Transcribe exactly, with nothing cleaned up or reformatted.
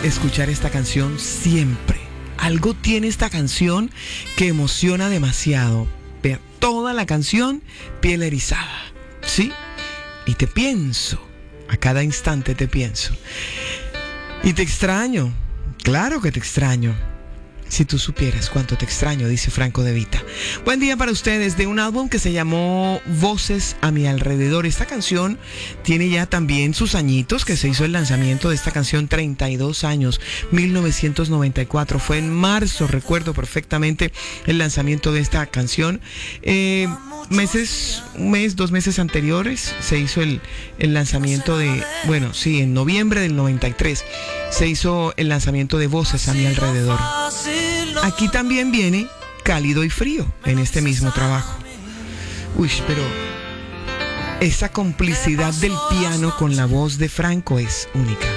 escuchar esta canción siempre. Algo tiene esta canción que emociona demasiado. Ver toda la canción, piel erizada, ¿sí? Y te pienso, a cada instante te pienso. Y te extraño, claro que te extraño. Si tú supieras cuánto te extraño, dice Franco De Vita. Buen día para ustedes, de un álbum que se llamó Voces a mi alrededor. Esta canción tiene ya también sus añitos, que se hizo el lanzamiento de esta canción, treinta y dos años, mil novecientos noventa y cuatro. Fue en marzo, recuerdo perfectamente el lanzamiento de esta canción. Eh, meses, un mes, dos meses anteriores se hizo el, el lanzamiento de, bueno, sí, en noviembre del noventa y tres se hizo el lanzamiento de Voces a mi alrededor. Aquí también viene Cálido y Frío en este mismo trabajo. Uy, pero esa complicidad del piano con la voz de Franco es única.